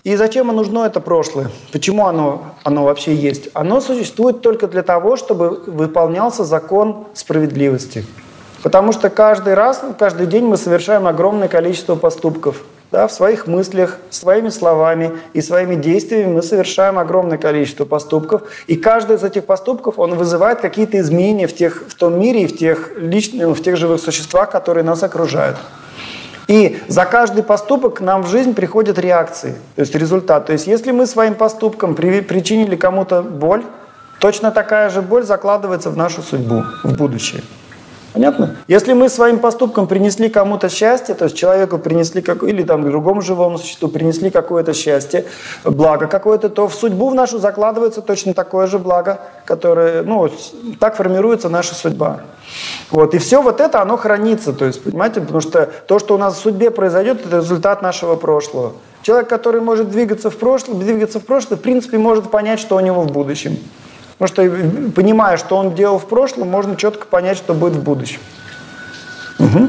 И зачем нужно это прошлое? Почему оно вообще есть? Оно существует только для того, чтобы выполнялся закон справедливости. Потому что каждый день мы совершаем огромное количество поступков. Да, в своих мыслях, своими словами и своими действиями мы совершаем огромное количество поступков. И каждый из этих поступков, он вызывает какие-то изменения в том мире и в тех живых существах, которые нас окружают. И за каждый поступок к нам в жизнь приходят реакции, то есть результат. То есть если мы своим поступком причинили кому-то боль, точно такая же боль закладывается в нашу судьбу, в будущее. Понятно? Если мы своим поступком принесли кому-то счастье, то есть человеку принесли, или другому живому существу принесли какое-то счастье, благо какое-то, то в судьбу в нашу закладывается точно такое же благо, которое, так формируется наша судьба. И все это, оно хранится, то есть, понимаете, потому что то, что у нас в судьбе произойдет, это результат нашего прошлого. Человек, который может двигаться в прошлое, в принципе, может понять, что у него в будущем. Потому что, понимая, что он делал в прошлом, можно четко понять, что будет в будущем. Угу.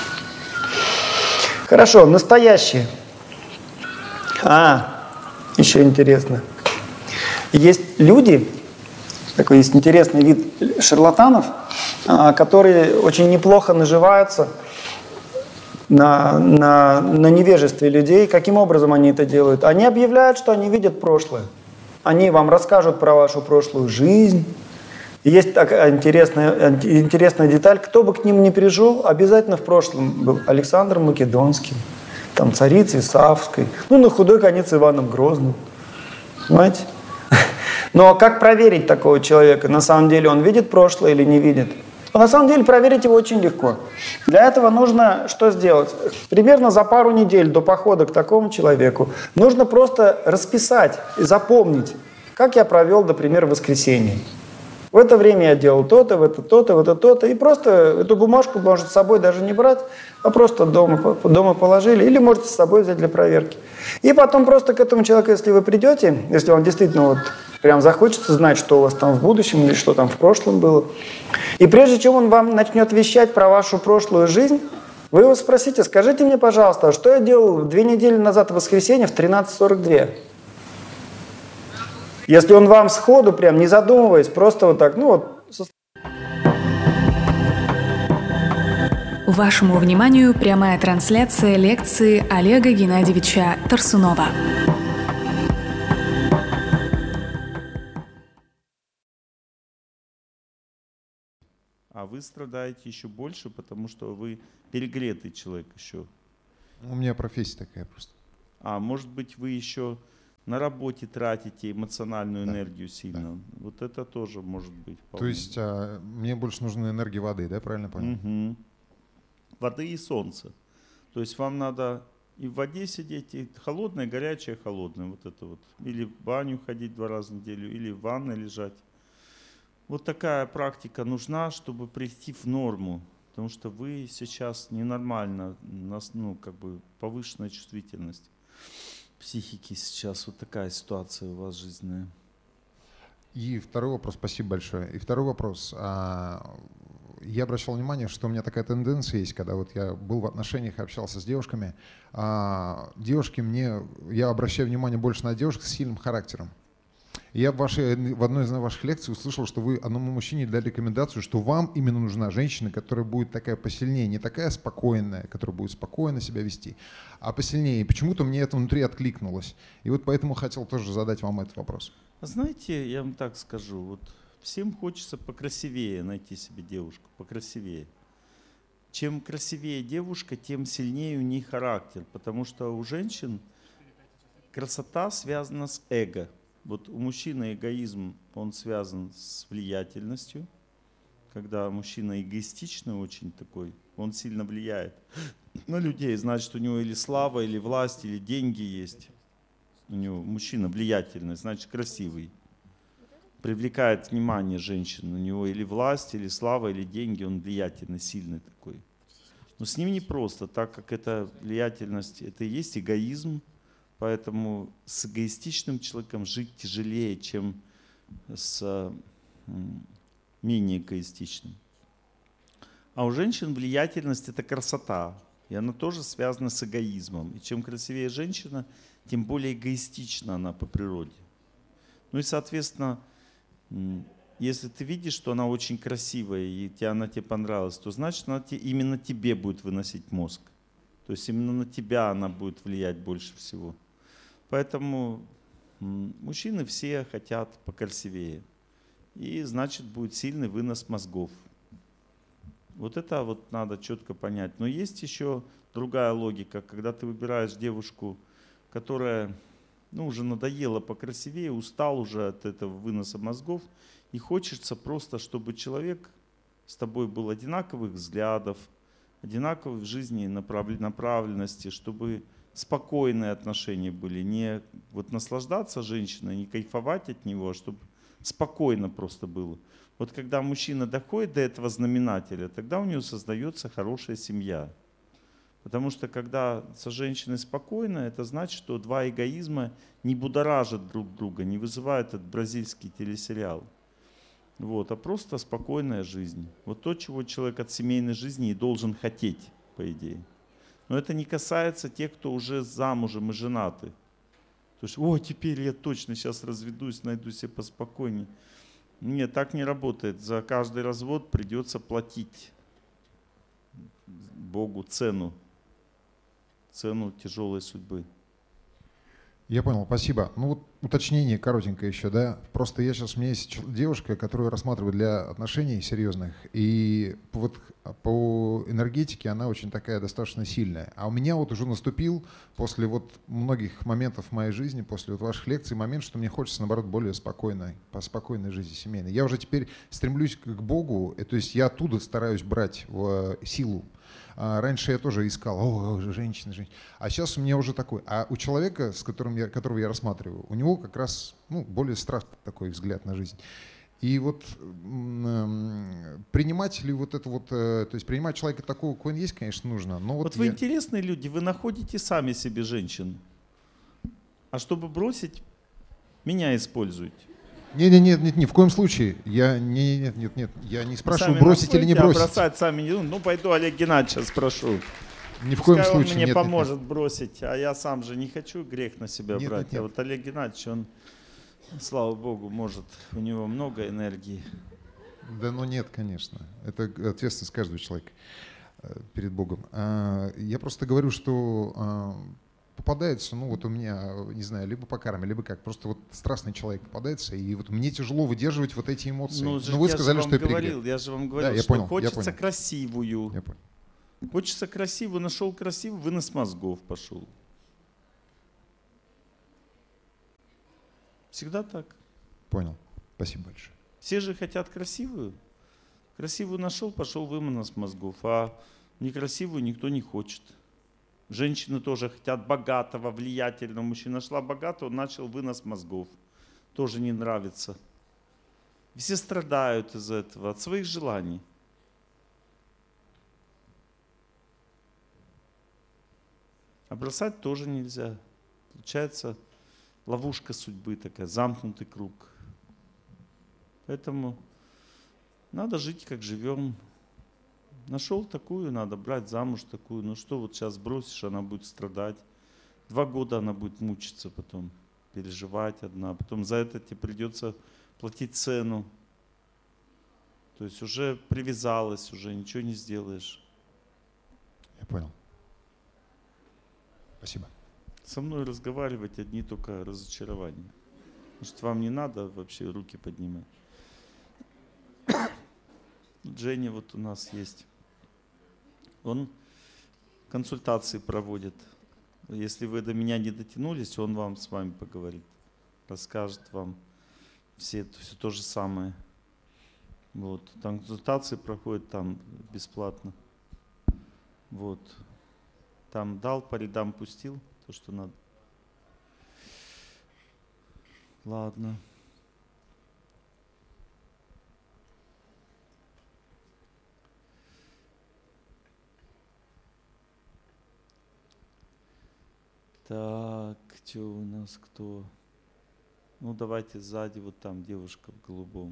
Хорошо, настоящее. Еще интересно. Есть люди, такой есть интересный вид шарлатанов, которые очень неплохо наживаются на невежестве людей. Каким образом они это делают? Они объявляют, что они видят прошлое. Они вам расскажут про вашу прошлую жизнь. И есть такая интересная деталь. Кто бы к ним ни пришел, обязательно в прошлом был Александр Македонский, царицей Савской, на худой конец Иваном Грозным. Понимаете? Но как проверить такого человека? На самом деле он видит прошлое или не видит? На самом деле проверить его очень легко. Для этого нужно что сделать? Примерно за пару недель до похода к такому человеку нужно просто расписать и запомнить, как я провел, например, воскресенье. В это время я делал то-то, в это то-то, в это то-то. И просто эту бумажку может с собой даже не брать, а просто дома положили. Или можете с собой взять для проверки. И потом просто к этому человеку, если вы придете, если вам действительно прям захочется знать, что у вас там в будущем или что там в прошлом было. И прежде чем он вам начнет вещать про вашу прошлую жизнь, вы его спросите: скажите мне, пожалуйста, что я делал 2 недели назад в воскресенье в 13:42? Если он вам сходу, прям не задумываясь, просто Вашему вниманию прямая трансляция лекции Олега Геннадьевича Тарсунова. А вы страдаете еще больше, потому что вы перегретый человек еще. У меня профессия такая просто. Может быть, вы еще на работе тратите эмоциональную энергию сильно. Да. Это тоже может быть. То есть мне больше нужна энергия воды, да, правильно понял? Угу. Воды и солнца. То есть вам надо и в воде сидеть, и холодное, горячее, холодное. Или в баню ходить 2 раза в неделю, или в ванной лежать. Такая практика нужна, чтобы прийти в норму. Потому что вы сейчас ненормально, повышенная чувствительность психики сейчас. Такая ситуация у вас жизненная. И второй вопрос, спасибо большое. И второй вопрос. Я обращал внимание, что у меня такая тенденция есть, когда я был в отношениях, общался с девушками. Я обращаю внимание больше на девушек с сильным характером. Я в одной из ваших лекций услышал, что вы одному мужчине дали рекомендацию, что вам именно нужна женщина, которая будет такая посильнее, не такая спокойная, которая будет спокойно себя вести, а посильнее. И почему-то мне это внутри откликнулось. И поэтому хотел тоже задать вам этот вопрос. Знаете, я вам так скажу, всем хочется покрасивее найти себе девушку, покрасивее. Чем красивее девушка, тем сильнее у них характер, потому что у женщин красота связана с эго. У мужчины эгоизм, он связан с влиятельностью. Когда мужчина эгоистичный очень такой, он сильно влияет на людей. Значит, у него или слава, или власть, или деньги есть. У него мужчина влиятельный, значит, красивый. Привлекает внимание женщин. У него или власть, или слава, или деньги, он влиятельный, сильный такой. Но с ним непросто, так как эта влиятельность, это и есть эгоизм. Поэтому с эгоистичным человеком жить тяжелее, чем с менее эгоистичным. А у женщин влиятельность – это красота. И она тоже связана с эгоизмом. И чем красивее женщина, тем более эгоистична она по природе. Ну и, соответственно, если ты видишь, что она очень красивая, и она тебе понравилась, то значит, она именно тебе будет выносить мозг. То есть именно на тебя она будет влиять больше всего. Поэтому мужчины все хотят покрасивее. И значит, будет сильный вынос мозгов. Вот это вот надо четко понять. Но есть еще другая логика, когда ты выбираешь девушку, которая уже надоела покрасивее, устал уже от этого выноса мозгов, и хочется просто, чтобы человек с тобой был одинаковых взглядов, одинаковой в жизни направленности, чтобы спокойные отношения были, не вот наслаждаться женщиной, не кайфовать от него, а чтобы спокойно просто было. Вот когда мужчина доходит до этого знаменателя, тогда у него создается хорошая семья. Потому что когда со женщиной спокойно, это значит, что два эгоизма не будоражат друг друга, не вызывают этот бразильский телесериал. Вот, а просто спокойная жизнь. Вот то, чего человек от семейной жизни и должен хотеть, по идее. Но это не касается тех, кто уже замужем и женаты. То есть, теперь я точно сейчас разведусь, найду себе поспокойнее. Нет, так не работает. За каждый развод придется платить Богу цену тяжелой судьбы. Я понял, спасибо. Ну вот уточнение коротенькое еще, да. Просто у меня есть девушка, которую я рассматриваю для отношений серьезных, и вот по энергетике она очень такая достаточно сильная. А у меня вот уже наступил после вот многих моментов в моей жизни, после вот ваших лекций, момент, что мне хочется, наоборот, более спокойной жизни семейной. Я уже теперь стремлюсь к Богу, то есть я оттуда стараюсь брать силу. Раньше я тоже искал, женщины. А сейчас у меня уже такой. А у человека, которого я рассматриваю, у него как раз более страстный такой взгляд на жизнь. И вот принимать ли вот это вот, то есть принимать человека такого, какой он есть, конечно, нужно. Но вот вы интересные люди, вы находите сами себе женщин. А чтобы бросить, меня используйте. Нет, ни в коем случае. Я не спрашиваю, бросить или не бросить. Бросать сами не. Пойду Олег Геннадьевича спрошу. Ни в коем случае. Он мне поможет бросить, а я сам же не хочу грех на себя брать. Нет. А вот Олег Геннадьевич, он, слава Богу, может, у него много энергии. Да, нет, конечно. Это ответственность каждого человека перед Богом. Я просто говорю, что попадается, вот у меня, не знаю, либо по карме, либо как, просто вот страстный человек попадается, и вот мне тяжело выдерживать вот эти эмоции. Вы сказали, что я же вам говорил, да, что хочется красивую. Я понял. Хочется красивую, нашел красивую, вынос мозгов пошел. Всегда так. Понял. Спасибо большое. Все же хотят красивую. Красивую нашел, пошел вынос мозгов, а некрасивую никто не хочет. Женщины тоже хотят богатого, влиятельного. Мужчина нашла богатого, он начал вынос мозгов. Тоже не нравится. Все страдают из-за этого, от своих желаний. А бросать тоже нельзя. Получается ловушка судьбы такая, замкнутый круг. Поэтому надо жить, как живем. Нашел такую, надо брать замуж такую. Ну что вот сейчас бросишь, она будет страдать. 2 года она будет мучиться потом, переживать одна. Потом за это тебе придется платить цену. То есть уже привязалась, уже ничего не сделаешь. Я понял. Спасибо. Со мной разговаривать одни только разочарования. Может, вам не надо вообще руки поднимать. Женя вот у нас есть. Он консультации проводит. Если вы до меня не дотянулись, он вам с вами поговорит. Расскажет вам все то же самое. Вот. Там консультации проходят там бесплатно. Вот. Там дал, по рядам пустил то, что надо. Ладно. Так, что у нас кто? Ну, давайте сзади, вот там девушка в голубом.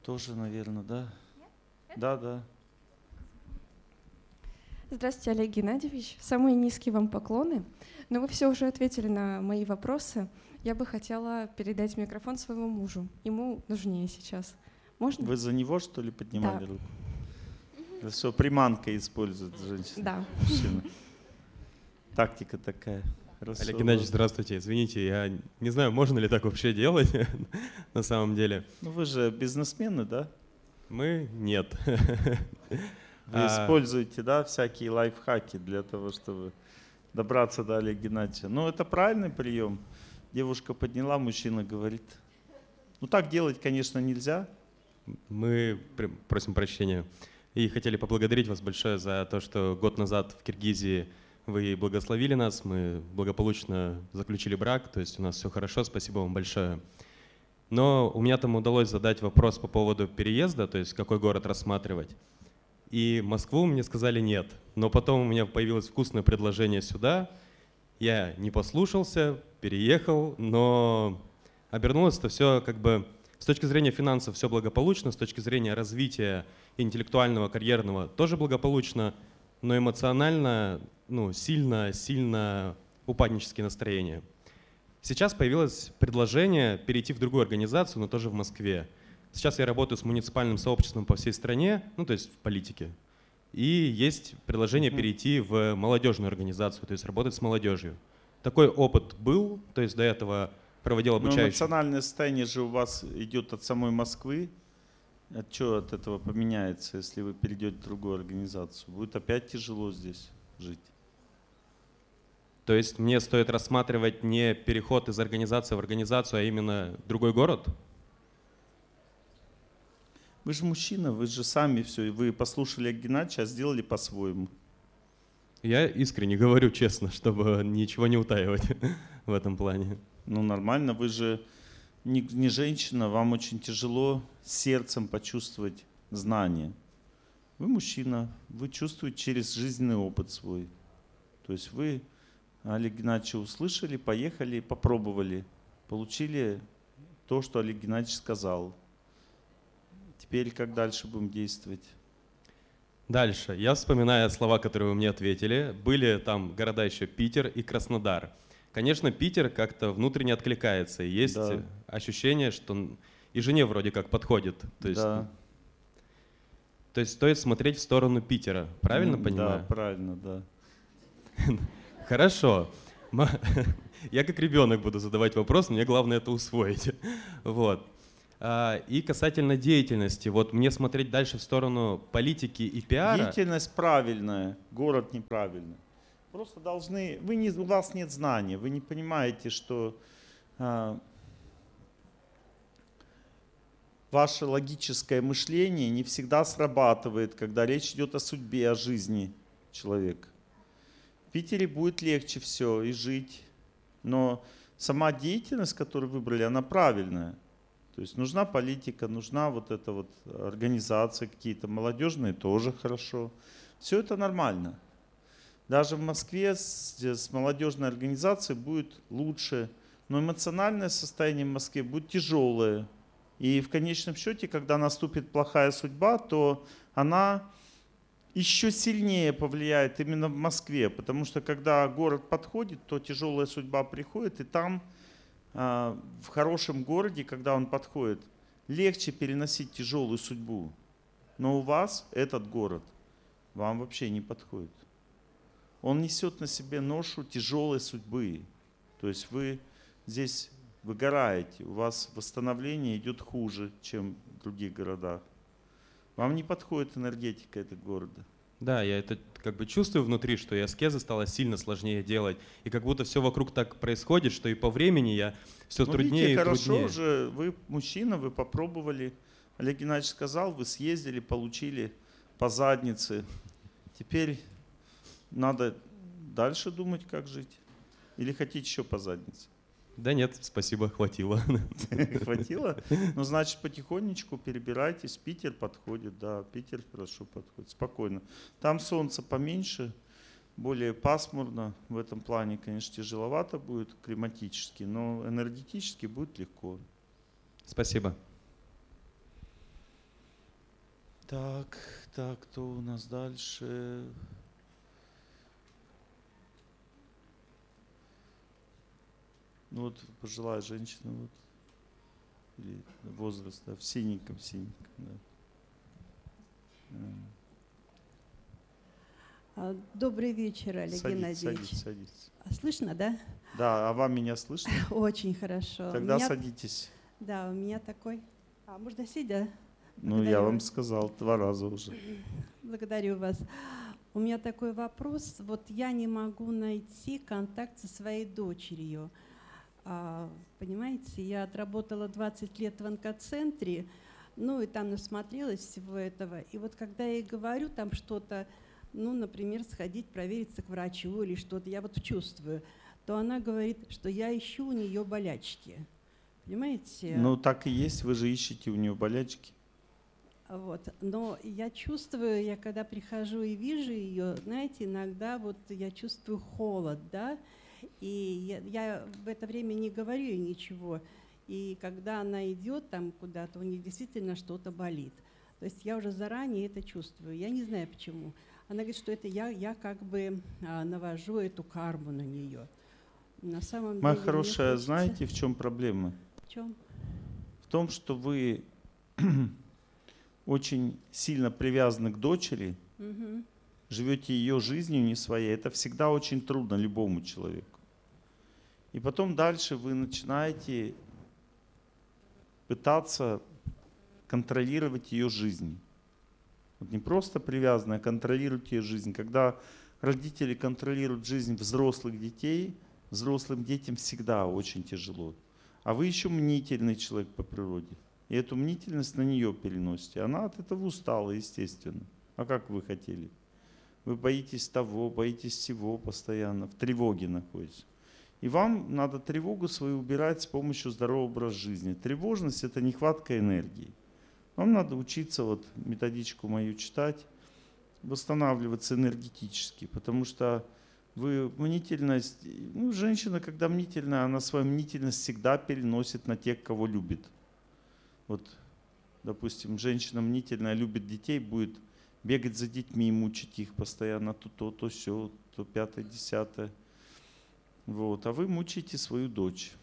Тоже, наверное, да? Да. Здравствуйте, Олег Геннадьевич. Самые низкие вам поклоны. Но вы все уже ответили на мои вопросы. Я бы хотела передать микрофон своему мужу. Ему нужнее сейчас. Можно? Вы за него, что ли, поднимали Да. руку? Это все приманкой используют женщины. Да. Мужчины. Тактика такая. Хорошо. Олег Геннадьевич, здравствуйте. Извините, я не знаю, можно ли так вообще делать на самом деле. Ну вы же бизнесмены, да? Мы нет. Вы используете, да, всякие лайфхаки для того, чтобы добраться до Олега Геннадьевича. Ну это правильный прием. Девушка подняла, мужчина говорит. Ну так делать, конечно, нельзя. Мы просим прощения и хотели поблагодарить вас большое за то, что год назад в Киргизии вы благословили нас, мы благополучно заключили брак, то есть у нас все хорошо, спасибо вам большое. Но у меня там удалось задать вопрос по поводу переезда, то есть какой город рассматривать. И Москву мне сказали нет, но потом у меня появилось вкусное предложение сюда, я не послушался, переехал, но обернулось это все как бы с точки зрения финансов все благополучно, с точки зрения развития интеллектуального, карьерного тоже благополучно, но эмоционально сильно упаднические настроения. Сейчас появилось предложение перейти в другую организацию, но тоже в Москве. Сейчас я работаю с муниципальным сообществом по всей стране, ну то есть в политике. И есть предложение перейти в молодежную организацию, то есть работать с молодежью. Такой опыт был, то есть до этого проводил Но обучающий. эмоциональное состояние же у вас идет от самой Москвы. А что от этого поменяется, если вы перейдете в другую организацию? Будет опять тяжело здесь жить. То есть мне стоит рассматривать не переход из организации в организацию, а именно другой город? Вы же мужчина, вы же сами все, вы послушали Олега Геннадьевича, а сделали по-своему. Я искренне говорю честно, чтобы ничего не утаивать в этом плане. Ну нормально, вы же не женщина, вам очень тяжело сердцем почувствовать знание. Вы мужчина, вы чувствуете через жизненный опыт свой. То есть вы Олега Геннадьевича услышали, поехали, попробовали, получили то, что Олег Геннадьевич сказал. Теперь как дальше будем действовать? Дальше. Я вспоминаю слова, которые вы мне ответили. Были там города еще Питер и Краснодар. Конечно, Питер как-то внутренне откликается. Есть ощущение, что и жене вроде как подходит. То есть стоит смотреть в сторону Питера. Правильно понимаю? Да, правильно, да. Хорошо. Я как ребенок буду задавать вопрос, мне главное это усвоить. Вот. И касательно деятельности, вот мне смотреть дальше в сторону политики и пиара. Деятельность правильная, город неправильный. Просто должны, у вас нет знания, вы не понимаете, что ваше логическое мышление не всегда срабатывает, когда речь идет о судьбе, о жизни человека. В Питере будет легче все и жить, но сама деятельность, которую выбрали, она правильная. То есть нужна политика, нужна вот эта вот организация, какие-то молодежные тоже хорошо. Все это нормально. Даже в Москве с молодежной организацией будет лучше, но эмоциональное состояние в Москве будет тяжелое. И в конечном счете, когда наступит плохая судьба, то она еще сильнее повлияет именно в Москве, потому что когда город подходит, то тяжелая судьба приходит, и там в хорошем городе, когда он подходит, легче переносить тяжелую судьбу. Но у вас этот город вам вообще не подходит. Он несет на себе ношу тяжелой судьбы. То есть вы здесь выгораете, у вас восстановление идет хуже, чем в других городах. Вам не подходит энергетика этого города. Да, я это как бы чувствую внутри, что и аскезы стало сильно сложнее делать. И как будто все вокруг так происходит, что и по времени я все труднее видите, и хорошо труднее. же, вы мужчина, вы попробовали. Олег Геннадьевич сказал, вы съездили, получили по заднице. Теперь надо дальше думать, как жить. Или хотите еще по заднице? Да нет, спасибо, хватило. Хватило? Ну, значит, потихонечку перебирайтесь. Питер подходит, да, Питер хорошо подходит, спокойно. Там солнце поменьше, более пасмурно. В этом плане, конечно, тяжеловато будет климатически, но энергетически будет легко. Спасибо. Так, кто у нас дальше? Ну вот пожилая женщина, вот, или возраст, да, в синеньком, да. Добрый вечер, Олег Геннадьевич. Садитесь. Слышно, да? Да, а вам меня слышно? Очень хорошо. Тогда садитесь. Да, у меня такой... можно сидя? Ну, я вам сказал 2 раза уже. Благодарю вас. У меня такой вопрос. Вот я не могу найти контакт со своей дочерью. Понимаете, я отработала 20 лет в онкоцентре, ну и там насмотрелась всего этого. И вот когда я ей говорю там что-то, ну, например, сходить провериться к врачу или что-то, я вот чувствую, то она говорит, что я ищу у нее болячки. Понимаете? Ну, так и есть, вы же ищете у нее болячки. Вот. Но я чувствую, я когда прихожу и вижу ее, знаете, иногда вот я чувствую холод, да, и я в это время не говорю ей ничего. И когда она идет там куда-то, у нее действительно что-то болит. То есть я уже заранее это чувствую. Я не знаю почему. Она говорит, что это я как бы навожу эту карму на нее. На самом Моя деле, хорошая, знаете, в чем проблема? В чем? В том, что вы очень сильно привязаны к дочери, живете ее жизнью не своей. Это всегда очень трудно любому человеку. И потом дальше вы начинаете пытаться контролировать ее жизнь. Вот не просто привязаны, а контролировать ее жизнь. Когда родители контролируют жизнь взрослых детей, взрослым детям всегда очень тяжело. А вы еще мнительный человек по природе. И эту мнительность на нее переносите. Она от этого устала, естественно. А как вы хотели? Вы боитесь того, боитесь всего постоянно, в тревоге находитесь. И вам надо тревогу свою убирать с помощью здорового образа жизни. Тревожность – это нехватка энергии. Вам надо учиться, вот методичку мою читать, восстанавливаться энергетически, потому что вы мнительность, ну, женщина, когда мнительная, она свою мнительность всегда переносит на тех, кого любит. Вот, допустим, женщина мнительная, любит детей, будет бегать за детьми, мучить их постоянно, то сё, то 5-е, 10-е. Вот. А вы мучаете свою дочь.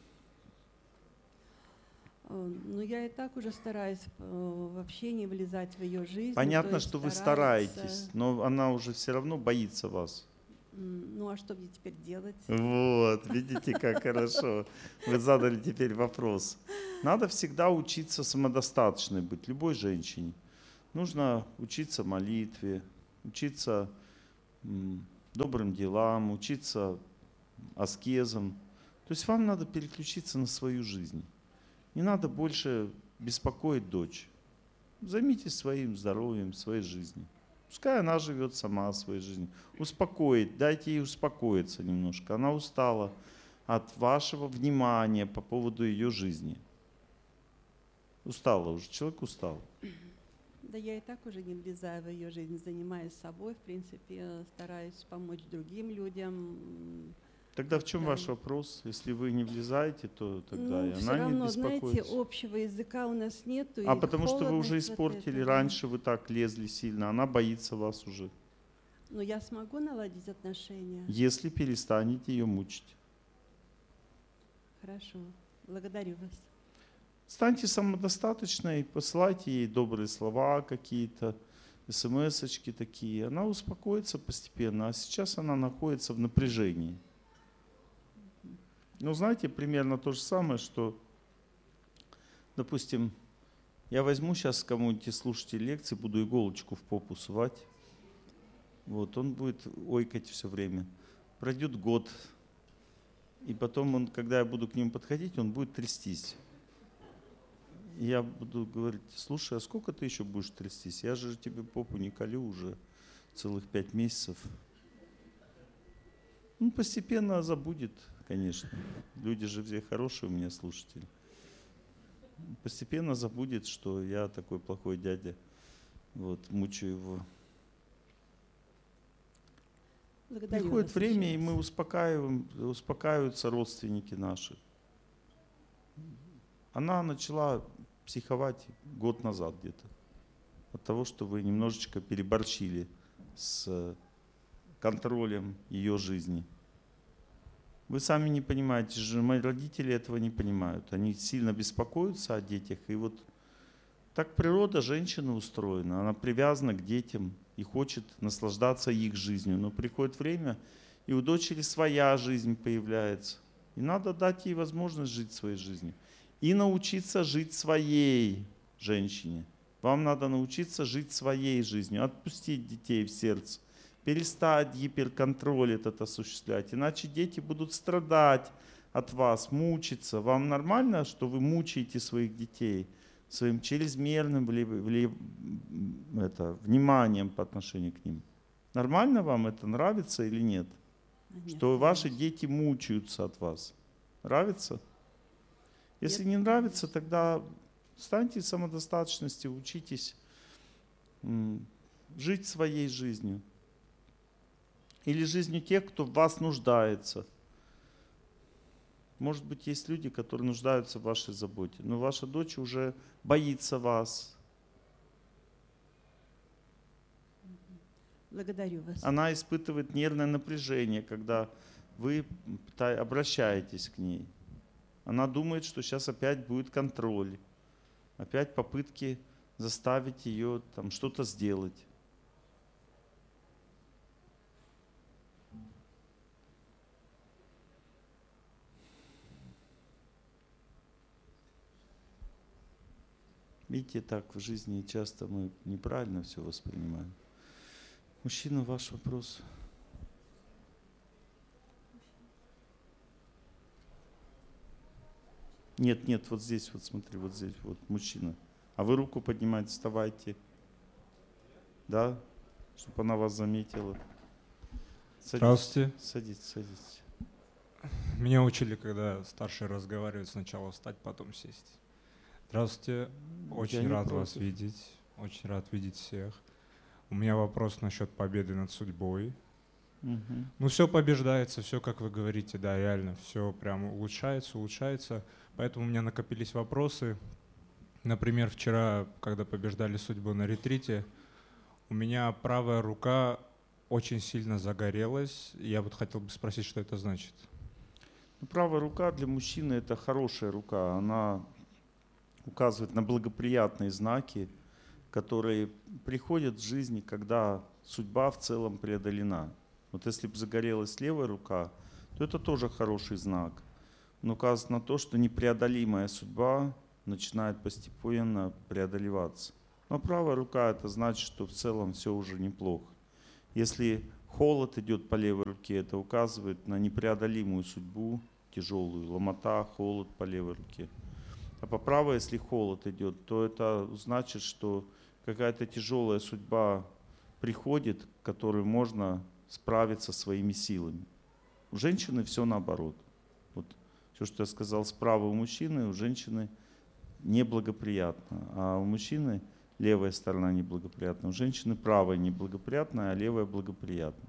Ну, я и так уже стараюсь вообще не влезать в ее жизнь. Понятно, что вы стараетесь, но она уже все равно боится вас. Ну, а что мне теперь делать? Вот, видите, как хорошо. Вы задали теперь вопрос. Надо всегда учиться самодостаточной быть, любой женщине. Нужно учиться молитве, учиться добрым делам, учиться аскезам. То есть вам надо переключиться на свою жизнь. Не надо больше беспокоить дочь. Займитесь своим здоровьем, своей жизнью. Пускай она живет сама своей жизнью. Успокоить, дайте ей успокоиться немножко. Она устала от вашего внимания по поводу ее жизни. Устала уже, человек устал. Да я и так уже не влезаю в ее жизнь, занимаюсь собой, в принципе, стараюсь помочь другим людям. Тогда в чем ваш вопрос? Если вы не влезаете, то тогда и она равно, не беспокоится. знаете, общего языка у нас нету. А потому что вы уже испортили, вот раньше вы так лезли сильно, она боится вас уже. Но я смогу наладить отношения? Если перестанете ее мучить. Хорошо, благодарю вас. Станьте самодостаточной, посылайте ей добрые слова какие-то, смс-очки такие. Она успокоится постепенно, а сейчас она находится в напряжении. Ну, знаете, примерно то же самое, что, допустим, я возьму сейчас кому-нибудь из слушателей лекции, буду иголочку в попу сувать. Вот, он будет ойкать все время. Пройдет год, и потом, он, когда я буду к нему подходить, он будет трястись. И я буду говорить: слушай, а сколько ты еще будешь трястись? Я же тебе попу не колю уже целых 5 месяцев. Ну, постепенно забудет, конечно. Люди же все хорошие у меня слушатели. Постепенно забудет, что я такой плохой дядя. Вот, мучаю его. Благодарю Приходит вас время, еще и мы успокаиваются родственники наши. Она начала психовать год назад где-то. от того, что вы немножечко переборщили с контролем ее жизни. Вы сами не понимаете, же мои родители этого не понимают. Они сильно беспокоятся о детях. И вот так природа женщины устроена. Она привязана к детям и хочет наслаждаться их жизнью. Но приходит время, и у дочери своя жизнь появляется. И надо дать ей возможность жить своей жизнью. И научиться жить своей женщине. Вам надо научиться жить своей жизнью, отпустить детей в сердце, перестать гиперконтроль этот осуществлять. Иначе дети будут страдать от вас, мучиться. Вам нормально, что вы мучаете своих детей своим чрезмерным вниманием по отношению к ним? Нормально вам это, нравится или нет? Нет, Что ваши дети мучаются от вас? Нравится? Если не нравится, тогда станьте самодостаточностью, учитесь жить своей жизнью. Или жизнью тех, кто в вас нуждается. Может быть, есть люди, которые нуждаются в вашей заботе, но ваша дочь уже боится вас. Благодарю вас. Она испытывает нервное напряжение, когда вы обращаетесь к ней. Она думает, что сейчас опять будет контроль, опять попытки заставить ее там что-то сделать. Видите, так в жизни часто мы неправильно все воспринимаем. Мужчина, ваш вопрос. Нет, нет, вот здесь, вот смотри, вот здесь, вот мужчина. А вы руку поднимайте, вставайте. Да? Чтобы она вас заметила. Садитесь, Здравствуйте. Садитесь, садитесь. Меня учили, когда старшие разговаривают, сначала встать, потом сесть. Здравствуйте. Очень рад вас видеть. Очень рад видеть всех. У меня вопрос насчет победы над судьбой. Ну, все побеждается, все, как вы говорите, да, реально, все прям улучшается, улучшается. Поэтому у меня накопились вопросы. Например, вчера, когда побеждали судьбу на ретрите, у меня правая рука очень сильно загорелась. Я вот хотел бы спросить, что это значит. Ну, правая рука для мужчины — это хорошая рука. Она указывает на благоприятные знаки, которые приходят в жизни, когда судьба в целом преодолена. Вот если бы загорелась левая рука, то это тоже хороший знак. Он указывает на то, что непреодолимая судьба начинает постепенно преодолеваться. Но правая рука — это значит, что в целом все уже неплохо. Если холод идет по левой руке, это указывает на непреодолимую судьбу, тяжелую, ломота, холод по левой руке. А по правой, если холод идет, то это значит, что какая-то тяжелая судьба приходит, к которой можно справиться своими силами. У женщины все наоборот. Вот все, что я сказал справа у мужчины, у женщины неблагоприятно, а у мужчины левая сторона неблагоприятна, у женщины правая неблагоприятная, а левая благоприятна.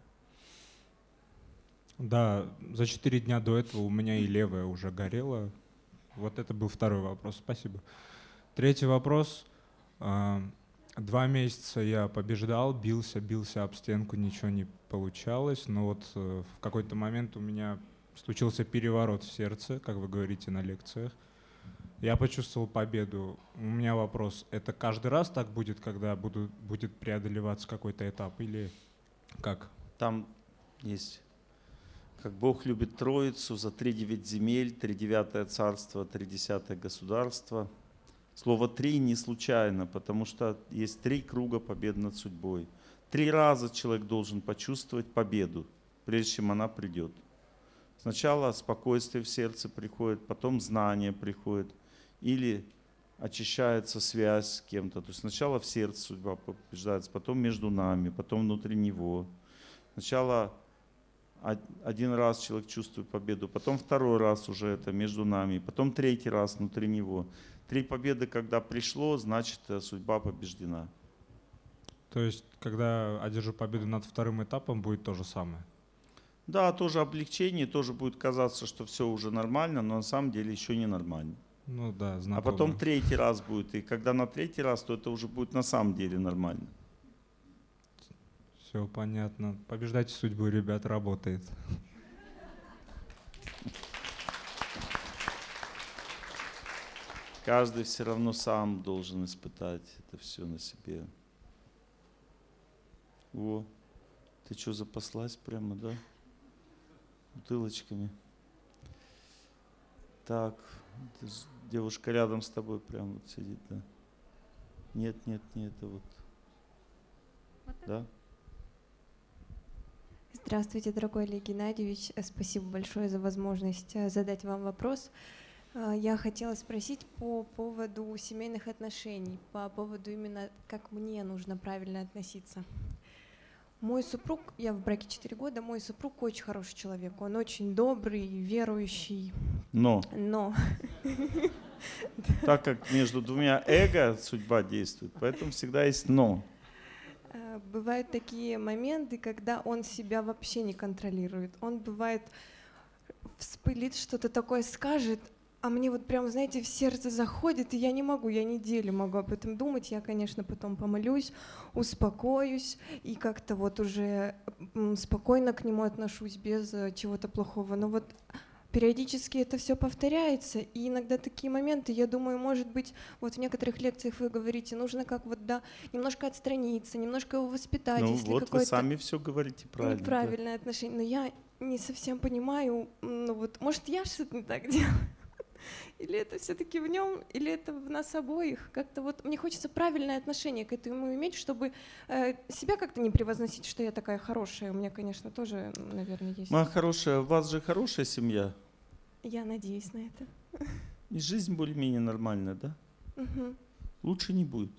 Да, за 4 дня до этого у меня и левая уже горела. Вот это был второй вопрос. Спасибо. Третий вопрос. 2 месяца я побеждал, бился об стенку, ничего не получалось. Но вот в какой-то момент у меня случился переворот в сердце, как вы говорите на лекциях. Я почувствовал победу. У меня вопрос. Это каждый раз так будет, когда будет преодолеваться какой-то этап? Или как? Там есть... Как Бог любит Троицу, за 3-9 земель, 3-9 царство, 3-10 государство. Слово 3 не случайно, потому что есть 3 круга побед над судьбой. 3 раза человек должен почувствовать победу, прежде чем она придет. Сначала спокойствие в сердце приходит, потом знание приходит, или очищается связь с кем-то. То есть сначала в сердце судьба побеждается, потом между нами, потом внутри него. Сначала один раз человек чувствует победу, потом 2-й раз уже это между нами, потом 3-й раз внутри него. 3 победы, когда пришло, значит, судьба побеждена. То есть, когда одержу победу над 2-м этапом, будет то же самое? Да, тоже облегчение, тоже будет казаться, что все уже нормально, но на самом деле еще не нормально. Ну да, А знакомо. потом третий раз будет. И когда на третий раз, то это уже будет на самом деле нормально. Все понятно. «Побеждайте судьбу, ребят» работает. Каждый все равно сам должен испытать это все на себе. О, ты что, запаслась прямо, да? Бутылочками. Так, девушка рядом с тобой прям вот сидит, да? Нет, это вот. Да? Здравствуйте, дорогой Олег Геннадьевич. Спасибо большое за возможность задать вам вопрос. Я хотела спросить по поводу семейных отношений, по поводу именно, как мне нужно правильно относиться. Мой супруг, я в браке 4 года, мой супруг очень хороший человек, он очень добрый, верующий. Но. Но. Так как между двумя эго судьба действует, поэтому всегда есть но. Бывают такие моменты, когда он себя вообще не контролирует. Он бывает вспылит, что-то такое скажет, а мне вот прям, знаете, в сердце заходит, и я не могу, я неделю могу об этом думать. Я, конечно, потом помолюсь, успокоюсь и как-то вот уже спокойно к нему отношусь без чего-то плохого. Но вот периодически это все повторяется, и иногда такие моменты, я думаю, может быть, вот в некоторых лекциях вы говорите, нужно как вот, да, немножко отстраниться, немножко его воспитать. Ну если вот какое-то вы сами все говорите правильно. неправильное отношение. Но я не совсем понимаю, ну вот, может, я что-то не так делаю? Или это все-таки в нем, или это в нас обоих? Как-то вот мне хочется правильное отношение к этому иметь, чтобы себя как-то не превозносить, что я такая хорошая. У меня, конечно, тоже, наверное, есть. Моя хорошая, у вас же хорошая семья. Я надеюсь на это. И жизнь более-менее нормальная, да? Угу. Лучше не будет.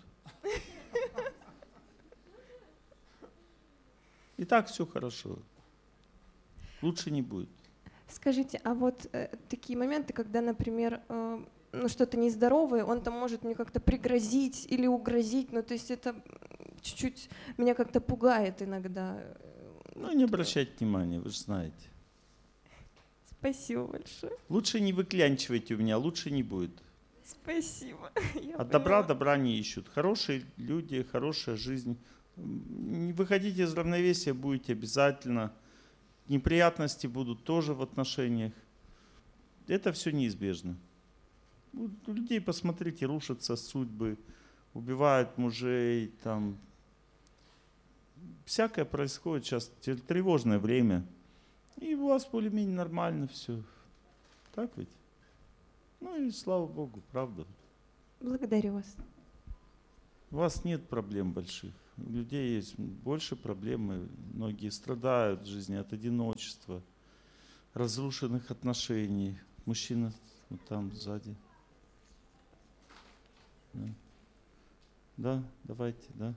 И так все хорошо. Лучше не будет. Скажите, а вот такие моменты, когда, например, ну, что-то нездоровое, он там может мне как-то пригрозить или угрозить, ну, то есть это чуть-чуть меня как-то пугает иногда. Ну, не обращайте внимания, вы же знаете. Спасибо большое. Лучше не выклянчивайте у меня, лучше не будет. Спасибо. От добра добра не ищут. Хорошие люди, хорошая жизнь. Не выходите из равновесия, будете обязательно. Неприятности будут тоже в отношениях. Это все неизбежно. У людей, посмотрите, рушатся судьбы, убивают мужей, там. Всякое происходит сейчас, тревожное время. И у вас более-менее нормально все. Так ведь? Ну и слава Богу, правда. Благодарю вас. У вас нет проблем больших. У людей есть больше проблем. Многие страдают в жизни от одиночества, разрушенных отношений. Мужчина вот там сзади. Да, давайте, да.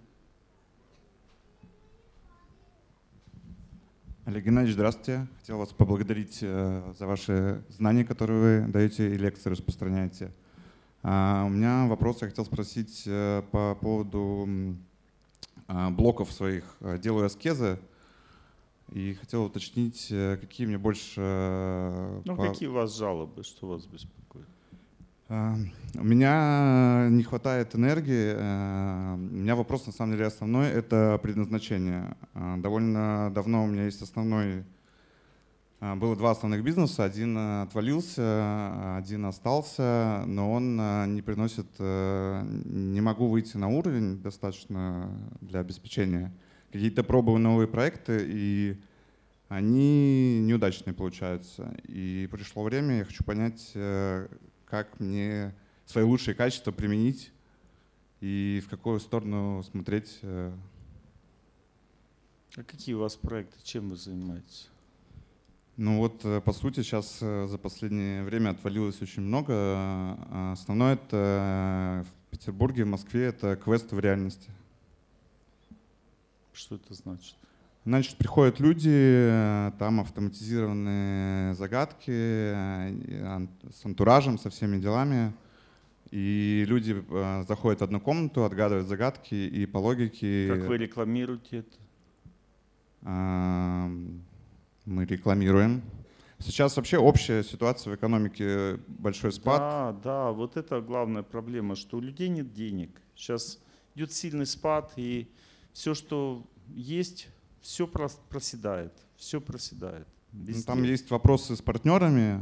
Олег Геннадьевич, здравствуйте. Хотел вас поблагодарить за ваши знания, которые вы даете и лекции распространяете. У меня вопрос, я хотел спросить по поводу блоков своих. Делаю аскезы и хотел уточнить, какие мне больше... Какие у вас жалобы, что вас беспокоит? У меня не хватает энергии. У меня вопрос на самом деле основной — это предназначение. Довольно давно у меня есть основной... Было 2 основных бизнеса. Один отвалился, один остался, но он не приносит... Не могу выйти на уровень достаточно для обеспечения. Какие-то пробую новые проекты, и они неудачные получаются. И пришло время, я хочу понять, как мне свои лучшие качества применить и в какую сторону смотреть. А какие у вас проекты, чем вы занимаетесь? Ну вот, по сути, сейчас за последнее время отвалилось очень много. Основное это в Петербурге, в Москве, это квесты в реальности. Что это значит? Значит, приходят люди, там автоматизированные загадки с антуражем, со всеми делами. И люди заходят в одну комнату, отгадывают загадки и по логике... Как вы рекламируете это? Мы рекламируем. Сейчас вообще общая ситуация в экономике, большой спад. Да, вот это главная проблема, что у людей нет денег. Сейчас идет сильный спад, и все, что есть, все проседает. Все проседает. Там есть вопросы с партнерами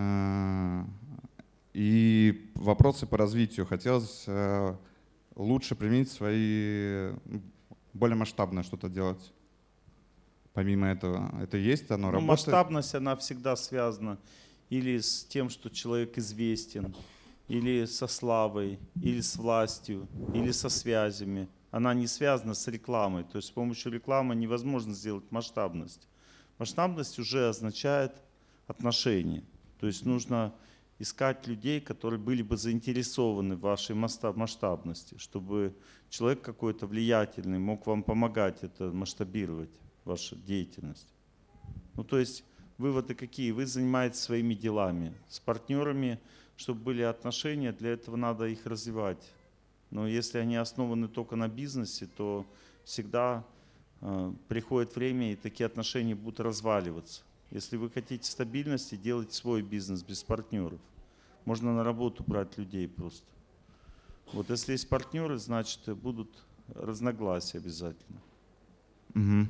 и вопросы по развитию. Хотелось лучше применить свои, более масштабное что-то делать. Помимо этого, это есть, оно работает? Масштабность, она всегда связана или с тем, что человек известен, или со славой, или с властью, или со связями. Она не связана с рекламой. То есть с помощью рекламы невозможно сделать масштабность. Масштабность уже означает отношения. То есть нужно искать людей, которые были бы заинтересованы в вашей масштабности, чтобы человек какой-то влиятельный мог вам помогать это масштабировать, вашу деятельность. Ну, то есть выводы какие? Вы занимаетесь своими делами. С партнерами, чтобы были отношения, для этого надо их развивать. Но если они основаны только на бизнесе, то всегда приходит время, и такие отношения будут разваливаться. Если вы хотите стабильности, делайте свой бизнес без партнеров. Можно на работу брать людей просто. Вот если есть партнеры, значит будут разногласия обязательно. Угу.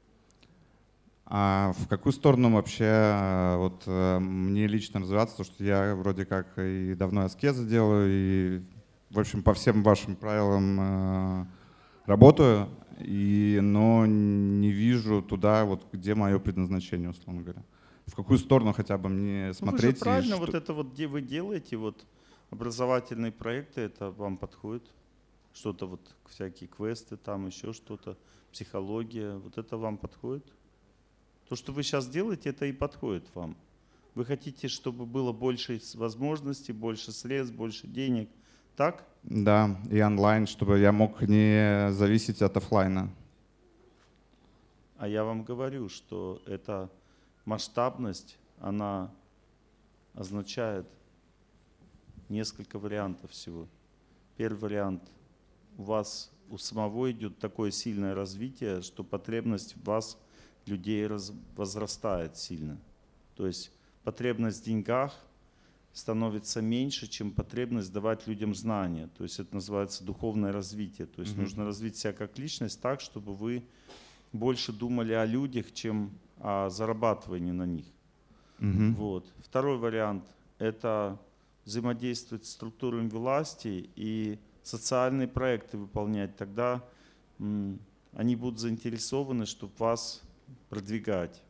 А в какую сторону вообще вот мне лично развиваться, потому что я вроде как и давно аскезы делаю, и в общем по всем вашим правилам работаю, но не вижу туда, вот, где мое предназначение, условно говоря. В какую сторону хотя бы мне смотреть? Вы же правильно вот это вот, где вы делаете, вот образовательные проекты, это вам подходит? Что-то вот, всякие квесты, там еще что-то, психология, вот это вам подходит? То, что вы сейчас делаете, это и подходит вам. Вы хотите, чтобы было больше возможностей, больше средств, больше денег, так? Да, и онлайн, чтобы я мог не зависеть от офлайна. А я вам говорю, что эта масштабность, она означает несколько вариантов всего. Первый вариант. У вас у самого идет такое сильное развитие, что потребность в вас, людей, возрастает сильно. То есть потребность в деньгах становится меньше, чем потребность давать людям знания. То есть это называется духовное развитие. То есть нужно развить себя как личность так, чтобы вы больше думали о людях, чем о зарабатывании на них. Вот. Второй вариант – это взаимодействовать с структурами власти и социальные проекты выполнять. Тогда они будут заинтересованы, чтобы вас продвигать.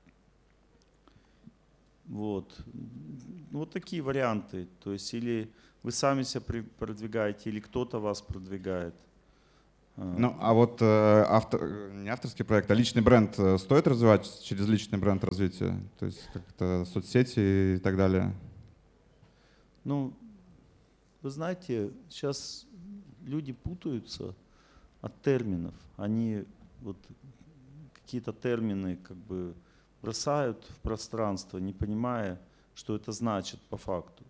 Вот. Вот такие варианты. То есть или вы сами себя продвигаете, или кто-то вас продвигает. Ну, а вот не авторский проект, а личный бренд стоит развивать через личный бренд развития? То есть как-то соцсети и так далее? Ну, вы знаете, сейчас люди путаются от терминов. Они вот какие-то термины как бы бросают в пространство, не понимая, что это значит по факту.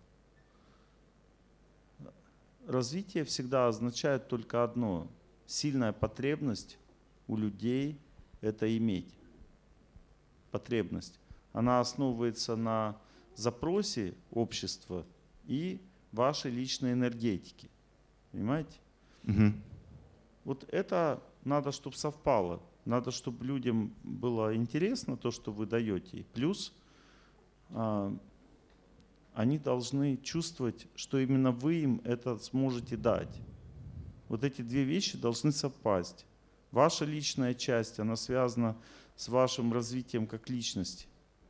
Развитие всегда означает только одно. Сильная потребность у людей – это иметь. Потребность. Она основывается на запросе общества и вашей личной энергетики. Понимаете? Вот это надо, чтобы совпало. Надо, чтобы людям было интересно то, что вы даете. Плюс они должны чувствовать, что именно вы им это сможете дать. Вот эти две вещи должны совпасть. Ваша личная часть, она связана с вашим развитием как личности.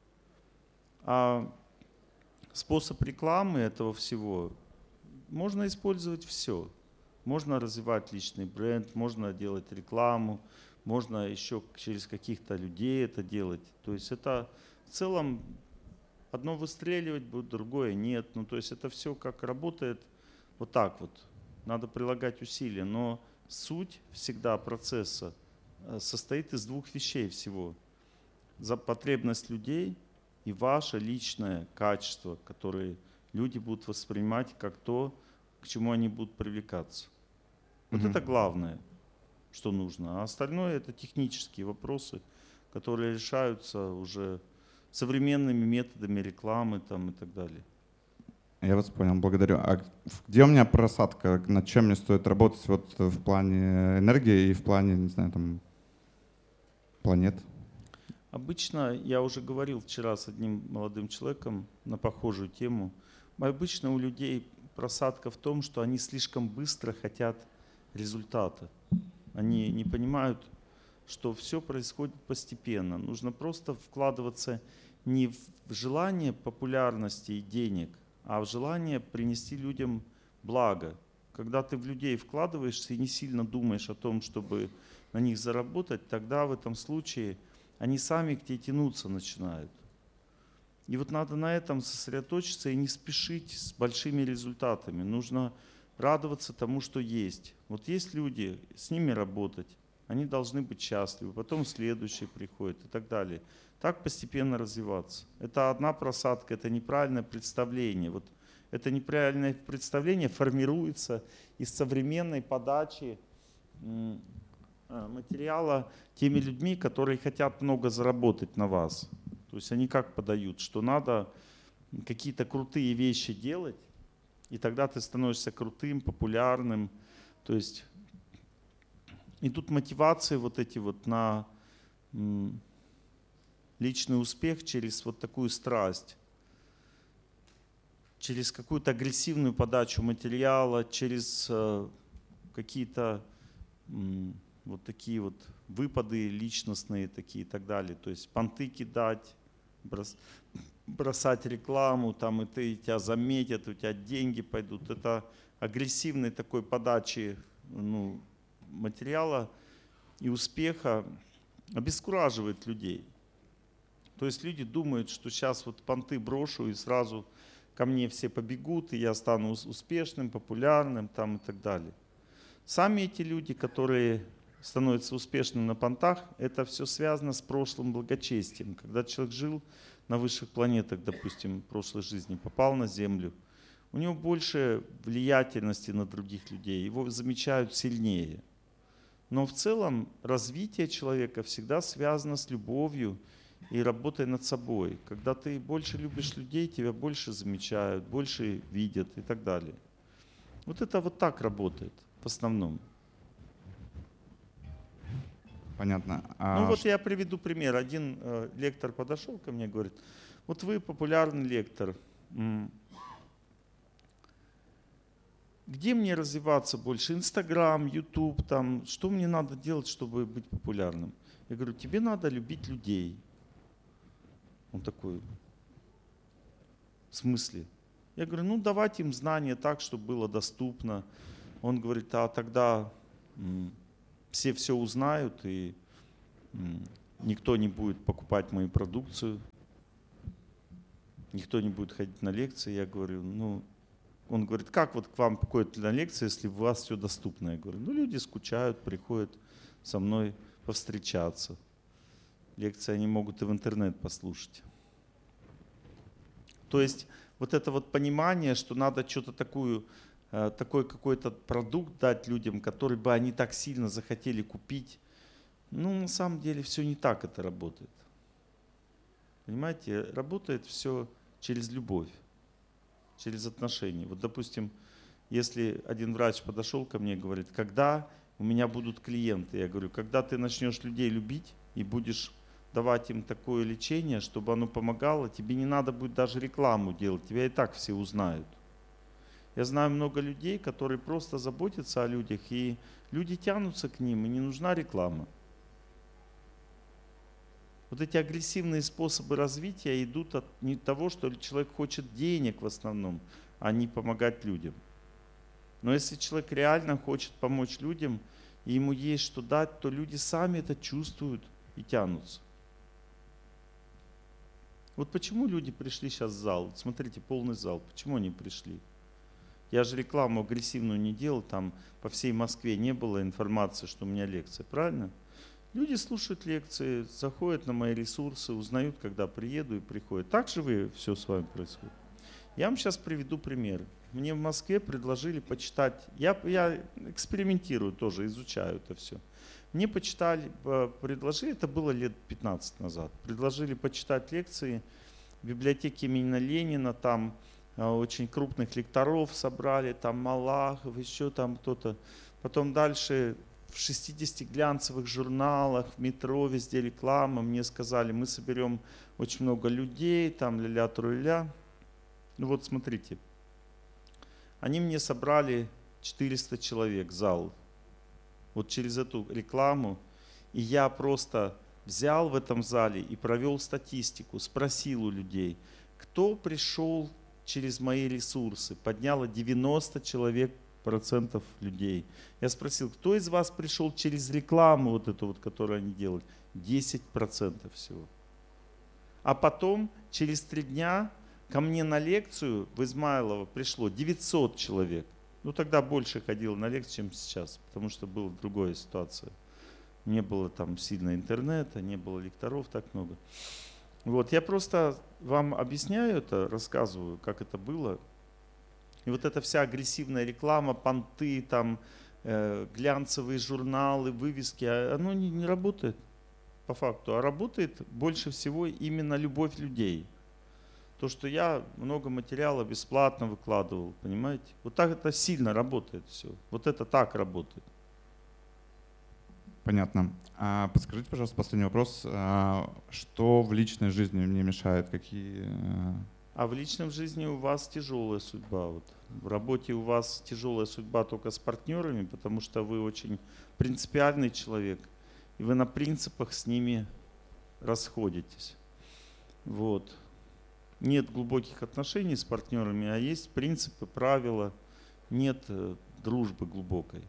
А способ рекламы этого всего, можно использовать все. Можно развивать личный бренд, можно делать рекламу, можно еще через каких-то людей это делать. То есть это в целом одно выстреливать будет, другое нет. Ну, то есть это все как работает вот так вот. Надо прилагать усилия, но суть всегда процесса состоит из двух вещей всего. За потребность людей и ваше личное качество, которое люди будут воспринимать как то, к чему они будут привлекаться. Вот это главное, что нужно. А остальное это технические вопросы, которые решаются уже современными методами рекламы там, и так далее. Я вас понял, благодарю. А где у меня просадка? Над чем мне стоит работать вот в плане энергии и в плане, не знаю, там, планет? Обычно, я уже говорил вчера с одним молодым человеком на похожую тему, обычно у людей просадка в том, что они слишком быстро хотят результата. Они не понимают, что все происходит постепенно. Нужно просто вкладываться не в желание популярности и денег, а в желание принести людям благо. Когда ты в людей вкладываешься и не сильно думаешь о том, чтобы на них заработать, тогда в этом случае они сами к тебе тянуться начинают. И вот надо на этом сосредоточиться и не спешить с большими результатами. Нужно радоваться тому, что есть. Вот есть люди, с ними работать, они должны быть счастливы, потом следующие приходят и так далее. Так постепенно развиваться. Это одна просадка, это неправильное представление. Вот это неправильное представление формируется из современной подачи материала теми людьми, которые хотят много заработать на вас. То есть они как подают, что надо какие-то крутые вещи делать, и тогда ты становишься крутым, популярным. То есть и тут мотивации вот эти вот на личный успех через вот такую страсть, через какую-то агрессивную подачу материала, через какие-то вот такие вот выпады личностные такие и так далее. То есть понты кидать, бросать рекламу, там, и тебя заметят, у тебя деньги пойдут. Это агрессивной такой подачи материала и успеха обескураживает людей. То есть люди думают, что сейчас вот понты брошу и сразу ко мне все побегут, и я стану успешным, популярным там, и так далее. Сами эти люди, которые становятся успешными на понтах, это все связано с прошлым благочестием. Когда человек жил на высших планетах, допустим, в прошлой жизни, попал на Землю, у него больше влиятельности на других людей, его замечают сильнее. Но в целом развитие человека всегда связано с любовью и работой над собой. Когда ты больше любишь людей, тебя больше замечают, больше видят и так далее. Вот это вот так работает в основном. Понятно. Ну вот я приведу пример. Один лектор подошел ко мне и говорит, вот вы популярный лектор, где мне развиваться больше? Инстаграм, Ютуб, там, что мне надо делать, чтобы быть популярным? Я говорю, тебе надо любить людей. Он такой, в смысле? Я говорю, ну давайте им знания так, чтобы было доступно. Он говорит, а тогда все узнают, и никто не будет покупать мою продукцию, никто не будет ходить на лекции. Я говорю, ну, он говорит, как вот к вам ходят на лекции, если у вас все доступно? Я говорю, ну люди скучают, приходят со мной повстречаться. Лекции они могут и в интернет послушать. То есть вот это вот понимание, что надо что-то такой какой-то продукт дать людям, который бы они так сильно захотели купить. Ну, на самом деле все не так это работает. Понимаете, работает все через любовь, через отношения. Вот, допустим, если один врач подошел ко мне и говорит, когда у меня будут клиенты, я говорю, когда ты начнешь людей любить и будешь давать им такое лечение, чтобы оно помогало, тебе не надо будет даже рекламу делать, тебя и так все узнают. Я знаю много людей, которые просто заботятся о людях, и люди тянутся к ним, и не нужна реклама. Вот эти агрессивные способы развития идут от того, что человек хочет денег в основном, а не помогать людям. Но если человек реально хочет помочь людям, и ему есть что дать, то люди сами это чувствуют и тянутся. Вот почему люди пришли сейчас в зал? Смотрите, полный зал. Почему они пришли? Я же рекламу агрессивную не делал, там по всей Москве не было информации, что у меня лекция, правильно? Люди слушают лекции, заходят на мои ресурсы, узнают, когда приеду и приходят. Так же все с вами происходит. Я вам сейчас приведу пример. Мне в Москве предложили почитать, я экспериментирую тоже, изучаю это все. Мне предложили, это было лет 15 назад, предложили почитать лекции в библиотеке имени Ленина, там очень крупных лекторов собрали, там Малахов, еще там кто-то. Потом дальше в 60 глянцевых журналах, в метро, везде реклама. Мне сказали, мы соберем очень много людей, там ля-ля-тру-ля. Ну вот смотрите, они мне собрали 400 человек, зал, вот через эту рекламу. И я просто взял в этом зале и провел статистику, спросил у людей, кто пришел через мои ресурсы. Подняло 90 процентов людей. Я спросил, кто из вас пришел через рекламу, вот эту вот, которую они делают? 10% всего. А потом, через 3 дня, ко мне на лекцию в Измайлово пришло 900 человек. Ну тогда больше ходил на лекции, чем сейчас, потому что была другая ситуация. Не было там сильно интернета, не было лекторов так много. Вот, я просто вам объясняю это, рассказываю, как это было. И вот эта вся агрессивная реклама, понты, там, глянцевые журналы, вывески, оно не работает по факту. А работает больше всего именно любовь людей. То, что я много материала бесплатно выкладывал, понимаете? Вот так это сильно работает все. Вот это так работает. Понятно. Подскажите, пожалуйста, последний вопрос. Что в личной жизни мне мешает? Какие... А в личной жизни у вас тяжелая судьба. Вот. В работе у вас тяжелая судьба только с партнерами, потому что вы очень принципиальный человек, и вы на принципах с ними расходитесь. Вот. Нет глубоких отношений с партнерами, а есть принципы, правила, нет дружбы глубокой.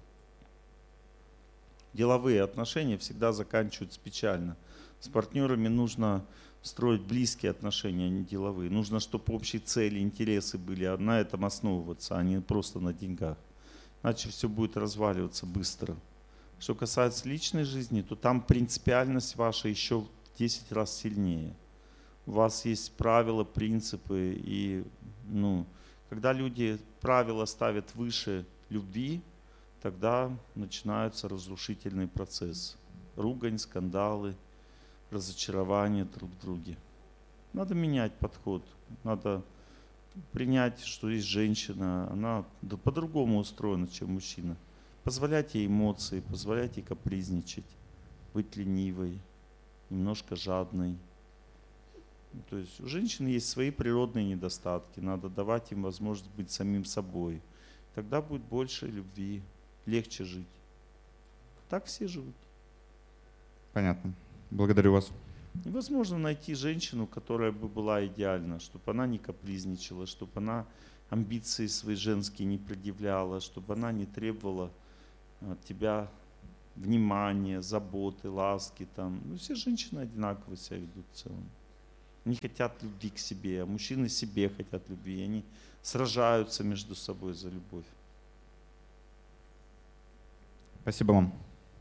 Деловые отношения всегда заканчиваются печально. С партнерами нужно строить близкие отношения, а не деловые. Нужно, чтобы общие цели, интересы были, а на этом основываться, а не просто на деньгах. Иначе все будет разваливаться быстро. Что касается личной жизни, то там принципиальность ваша еще в 10 раз сильнее. У вас есть правила, принципы, и когда люди правила ставят выше любви, тогда начинаются разрушительные процессы. Ругань, скандалы, разочарование друг в друге. Надо менять подход. Надо принять, что есть женщина, она по-другому устроена, чем мужчина. Позволять ей эмоции, позволять ей капризничать, быть ленивой, немножко жадной. То есть у женщин есть свои природные недостатки. Надо давать им возможность быть самим собой. Тогда будет больше любви, легче жить. Так все живут. Понятно. Благодарю вас. Невозможно найти женщину, которая бы была идеальна, чтобы она не капризничала, чтобы она амбиции свои женские не предъявляла, чтобы она не требовала от тебя внимания, заботы, ласки. Там. Все женщины одинаково себя ведут в целом. Они хотят любви к себе, а мужчины себе хотят любви. Они сражаются между собой за любовь. Спасибо вам.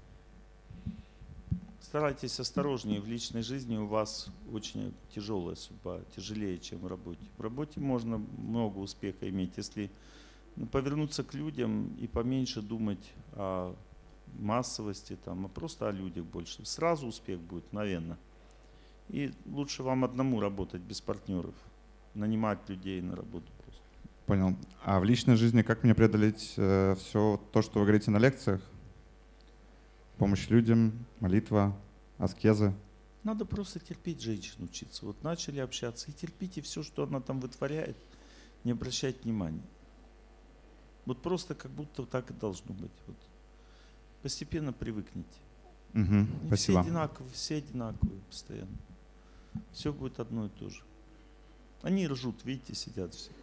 Старайтесь осторожнее. В личной жизни у вас очень тяжелая судьба, тяжелее, чем в работе. В работе можно много успеха иметь, если повернуться к людям и поменьше думать о массовости, а просто о людях больше. Сразу успех будет, мгновенно. И лучше вам одному работать без партнеров, нанимать людей на работу просто. Понял. А в личной жизни как мне преодолеть все то, что вы говорите на лекциях? Помощь людям, молитва, аскезы? Надо просто терпеть женщину, учиться. Вот начали общаться и терпите все, что она там вытворяет, не обращайте внимания. Вот просто как будто так и должно быть. Вот. Постепенно привыкните. Спасибо. Все одинаковые постоянно. Все будет одно и то же. Они ржут, видите, сидят все.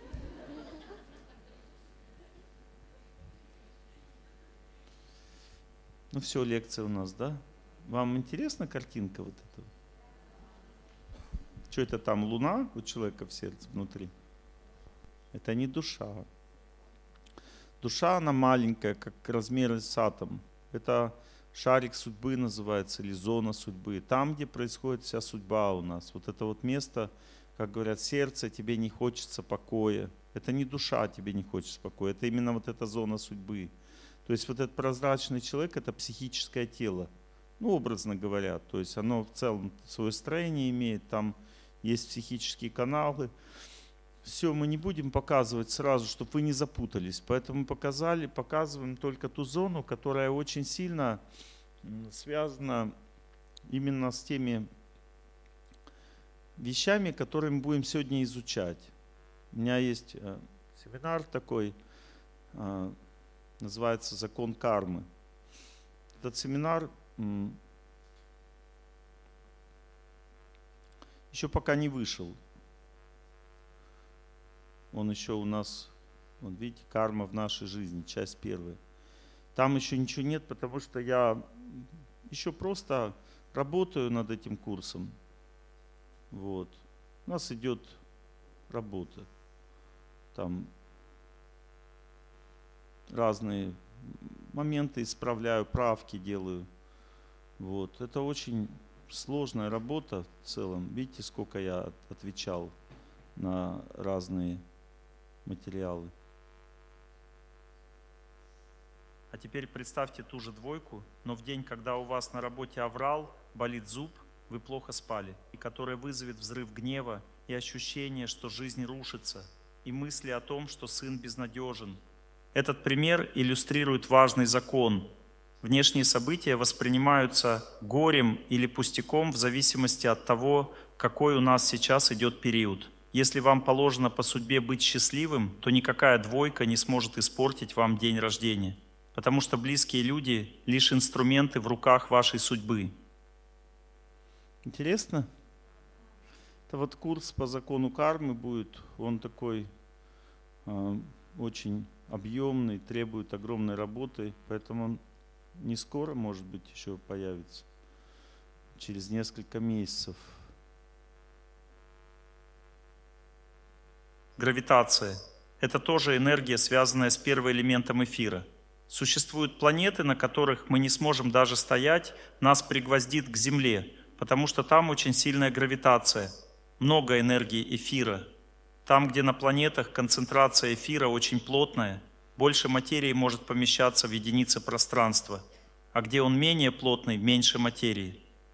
Ну все, лекция у нас, да? Вам интересна картинка вот эта? Что это там, луна у человека в сердце внутри? Это не душа. Душа, она маленькая, как размер с атом. Это шарик судьбы называется, или зона судьбы. Там, где происходит вся судьба у нас. Вот это вот место, как говорят, сердце, тебе не хочется покоя. Это не душа, тебе не хочется покоя. Это именно вот эта зона судьбы. То есть вот этот прозрачный человек – это психическое тело. Ну, образно говоря, то есть оно в целом свое строение имеет, там есть психические каналы. Все, мы не будем показывать сразу, чтобы вы не запутались. Поэтому показываем только ту зону, которая очень сильно связана именно с теми вещами, которые мы будем сегодня изучать. У меня есть семинар такой, называется «Закон кармы». Этот семинар еще пока не вышел. Он еще у нас, вот видите, карма в нашей жизни, часть первая. Там еще ничего нет, потому что я еще просто работаю над этим курсом. Вот. У нас идет работа. Там разные моменты исправляю, правки делаю. Вот. Это очень сложная работа в целом. Видите, сколько я отвечал на разные материалы. А теперь представьте ту же двойку, но в день, когда у вас на работе аврал, болит зуб, вы плохо спали, и которая вызовет взрыв гнева и ощущение, что жизнь рушится, и мысли о том, что сын безнадежен. Этот пример иллюстрирует важный закон. Внешние события воспринимаются горем или пустяком в зависимости от того, какой у нас сейчас идет период. Если вам положено по судьбе быть счастливым, то никакая двойка не сможет испортить вам день рождения, потому что близкие люди — лишь инструменты в руках вашей судьбы. Интересно? Это вот курс по закону кармы будет, он такой очень объемный, требует огромной работы, поэтому он не скоро, может быть, еще появится, через несколько месяцев. Гравитация – это тоже энергия, связанная с первым элементом эфира. Существуют планеты, на которых мы не сможем даже стоять, нас пригвоздит к Земле, потому что там очень сильная гравитация, много энергии эфира. Там, где на планетах концентрация эфира очень плотная, больше материи может помещаться в единице пространства, а где он менее плотный, меньше материи.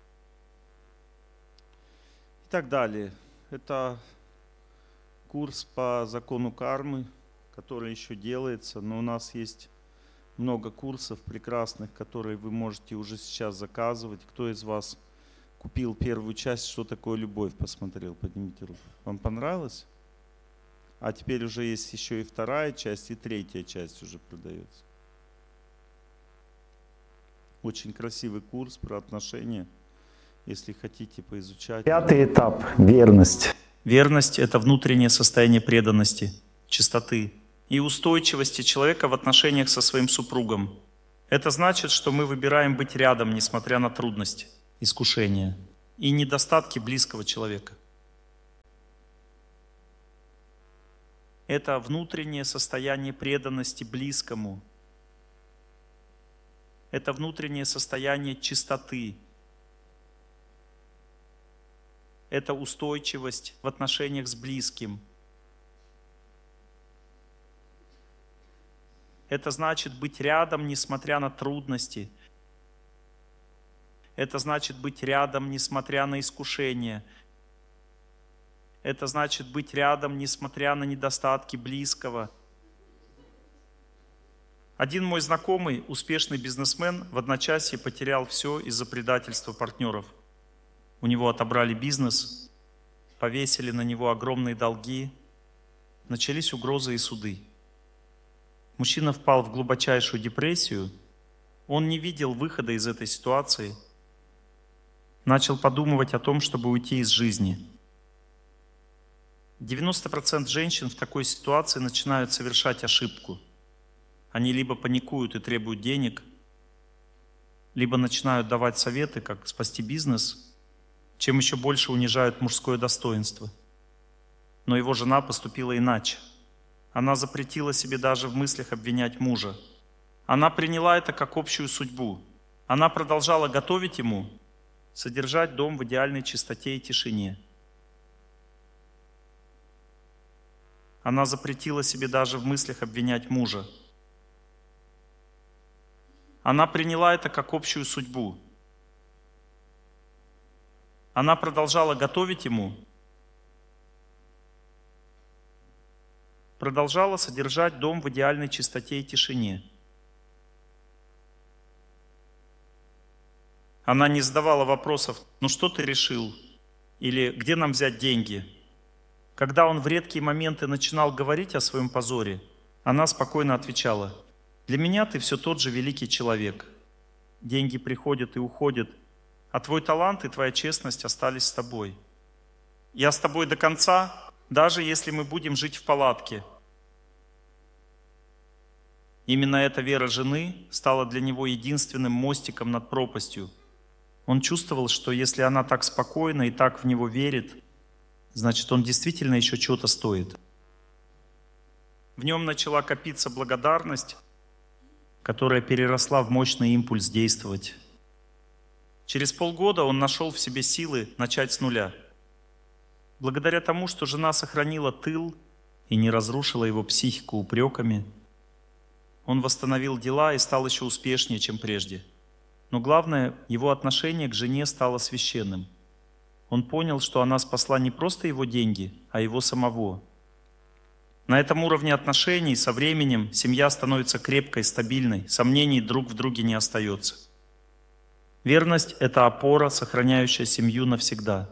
И так далее. Это курс по закону кармы, который еще делается, но у нас есть много курсов прекрасных, которые вы можете уже сейчас заказывать. Кто из вас купил первую часть «Что такое любовь», посмотрел? Поднимите руку. Вам понравилось? А теперь уже есть еще и вторая часть, и третья часть уже продается. Очень красивый курс про отношения, если хотите поизучать. Пятый этап – верность. Верность – это внутреннее состояние преданности, чистоты и устойчивости человека в отношениях со своим супругом. Это значит, что мы выбираем быть рядом, несмотря на трудности, искушения и недостатки близкого человека. Это внутреннее состояние преданности близкому. Это внутреннее состояние чистоты. Это устойчивость в отношениях с близким. Это значит быть рядом, несмотря на трудности. Это значит быть рядом, несмотря на искушения. Это значит быть рядом, несмотря на недостатки близкого. Один мой знакомый, успешный бизнесмен, в одночасье потерял все из-за предательства партнеров. У него отобрали бизнес, повесили на него огромные долги, начались угрозы и суды. Мужчина впал в глубочайшую депрессию, он не видел выхода из этой ситуации, начал подумывать о том, чтобы уйти из жизни. 90% женщин в такой ситуации начинают совершать ошибку. Они либо паникуют и требуют денег, либо начинают давать советы, как спасти бизнес, чем еще больше унижают мужское достоинство. Но его жена поступила иначе. Она запретила себе даже в мыслях обвинять мужа. Она приняла это как общую судьбу. Она продолжала готовить ему, содержать дом в идеальной чистоте и тишине. Она запретила себе даже в мыслях обвинять мужа. Она приняла это как общую судьбу. Она продолжала готовить ему, продолжала содержать дом в идеальной чистоте и тишине. Она не задавала вопросов: ну что ты решил? Или где нам взять деньги? Когда он в редкие моменты начинал говорить о своем позоре, она спокойно отвечала: для меня ты все тот же великий человек. Деньги приходят и уходят, а твой талант и твоя честность остались с тобой. Я с тобой до конца, даже если мы будем жить в палатке. Именно эта вера жены стала для него единственным мостиком над пропастью. Он чувствовал, что если она так спокойна и так в него верит, значит, он действительно еще чего-то стоит. В нем начала копиться благодарность, которая переросла в мощный импульс действовать. Через полгода он нашел в себе силы начать с нуля. Благодаря тому, что жена сохранила тыл и не разрушила его психику упреками, он восстановил дела и стал еще успешнее, чем прежде. Но главное, его отношение к жене стало священным. Он понял, что она спасла не просто его деньги, а его самого. На этом уровне отношений со временем семья становится крепкой, стабильной, сомнений друг в друге не остается. Верность – это опора, сохраняющая семью навсегда.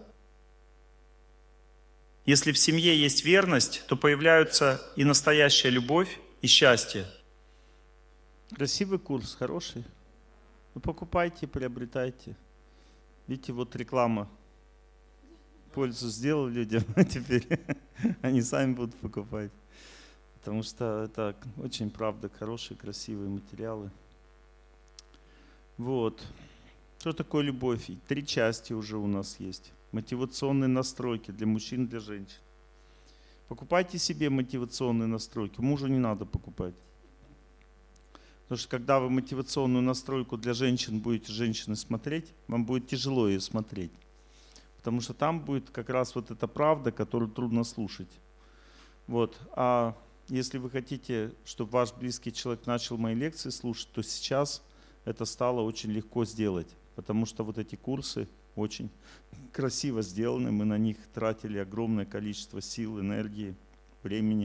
Если в семье есть верность, то появляются и настоящая любовь, и счастье. Красивый курс, хороший. Ну, покупайте, приобретайте. Видите, вот реклама. Пользу сделал людям, а теперь они сами будут покупать. Потому что это очень, правда, хорошие, красивые материалы. Вот. Что такое любовь? 3 части уже у нас есть. Мотивационные настройки для мужчин, для женщин. Покупайте себе мотивационные настройки. Мужу не надо покупать. Потому что когда вы мотивационную настройку для женщин будете женщины смотреть, вам будет тяжело ее смотреть. Потому что там будет как раз вот эта правда, которую трудно слушать. Вот. А если вы хотите, чтобы ваш близкий человек начал мои лекции слушать, то сейчас это стало очень легко сделать. Потому что вот эти курсы очень красиво сделаны. Мы на них тратили огромное количество сил, энергии, времени.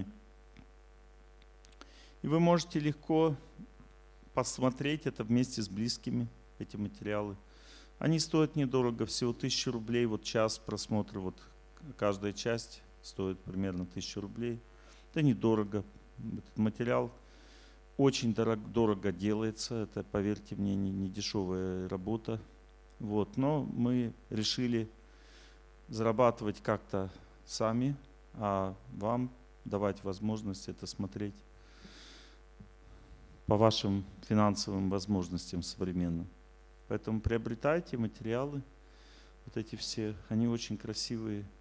И вы можете легко посмотреть это вместе с близкими, эти материалы. Они стоят недорого, всего 1000 рублей, вот час просмотра, вот каждая часть стоит примерно 1000 рублей. Это недорого. Этот материал очень дорого делается, это, поверьте мне, не дешевая работа. Вот. Но мы решили зарабатывать как-то сами, а вам давать возможность это смотреть по вашим финансовым возможностям современным. Поэтому приобретайте материалы, вот эти все, они очень красивые.